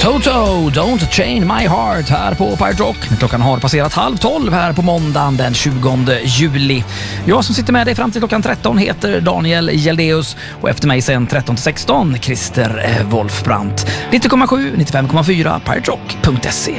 Toto, Don't Chain My Heart här på Pirate Rock. Klockan har passerat 11:30 här på måndagen den 20 juli. Jag som sitter med dig fram till klockan 13 heter Daniel Geldeus och efter mig sen 13-16 Christer Wolfbrandt. 90,7, 95,4 piraterock.se.